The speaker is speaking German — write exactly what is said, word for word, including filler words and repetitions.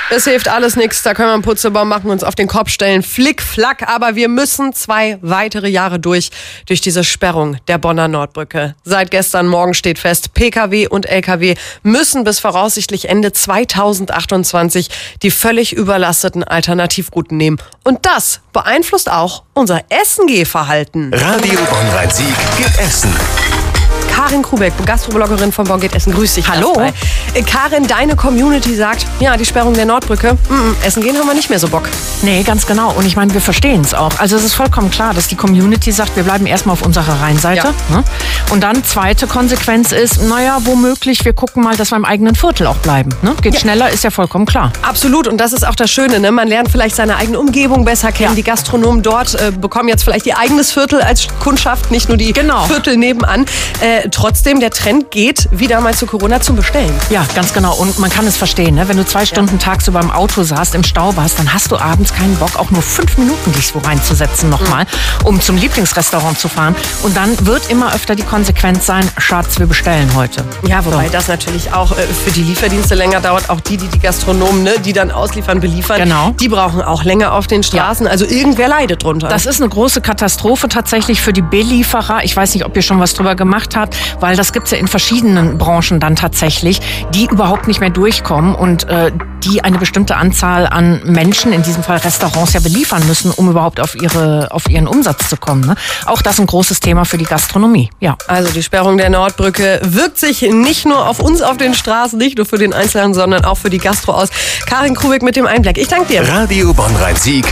Es hilft alles nichts, da können wir einen Putzebaum machen, uns auf den Kopf stellen, flick, flack, aber wir müssen zwei weitere Jahre durch, durch diese Sperrung der Bonner Nordbrücke. Seit gestern Morgen steht fest, P K W und L K W müssen bis voraussichtlich Ende zweitausendachtundzwanzig die völlig überlasteten Alternativrouten nehmen. Und das beeinflusst auch unser Essen-Geh-Verhalten. Radio Bonn-Rhein-Sieg geht essen. Karin Krubeck, Gastrobloggerin von Bonn geht essen. Grüß dich. Hallo. Erstmal. Äh, Karin, deine Community sagt, ja, die Sperrung der Nordbrücke, mm, mm, essen gehen haben wir nicht mehr so Bock. Nee, ganz genau. Und ich meine, wir verstehen es auch. Also es ist vollkommen klar, dass die Community sagt, wir bleiben erstmal auf unserer Rheinseite. Ja. Ne? Und dann zweite Konsequenz ist, naja, womöglich, wir gucken mal, dass wir im eigenen Viertel auch bleiben. Ne? Geht Ja. schneller, ist ja vollkommen klar. Absolut, und das ist auch das Schöne, ne? Man lernt vielleicht seine eigene Umgebung besser kennen. Ja. Die Gastronomen dort äh, bekommen jetzt vielleicht ihr eigenes Viertel als Kundschaft, nicht nur die Genau. Viertel nebenan. Äh, trotzdem, der Trend geht, wie damals zu Corona, zum Bestellen. Ja, ganz genau. Und man kann es verstehen. Ne? Wenn du zwei Stunden tagsüber im Auto saßt, im Stau warst, dann hast du abends keinen Bock, auch nur fünf Minuten dich wo reinzusetzen nochmal, mhm. um zum Lieblingsrestaurant zu fahren. Und dann wird immer öfter die Konsequenz sein, Schatz, wir bestellen heute. Ja, wobei So. das natürlich auch äh, für die Lieferdienste länger dauert. Auch die, die die Gastronomen, ne, die dann ausliefern, beliefern, Genau. die brauchen auch länger auf den Straßen. Also irgendwer leidet drunter. Das ist eine große Katastrophe tatsächlich für die Belieferer. Ich weiß nicht, ob ihr schon was drüber gemacht habt, weil das gibt's ja in verschiedenen Branchen dann tatsächlich, die überhaupt nicht mehr durchkommen und äh, die eine bestimmte Anzahl an Menschen, in diesem Fall Restaurants, ja beliefern müssen, um überhaupt auf ihre auf ihren Umsatz zu kommen. Ne? Auch das ein großes Thema für die Gastronomie. Ja. Also die Sperrung der Nordbrücke wirkt sich nicht nur auf uns auf den Straßen, nicht nur für den Einzelnen, sondern auch für die Gastro aus. Karin Krubeck mit dem Einblick. Ich danke dir. Radio Bonn-Rhein-Sieg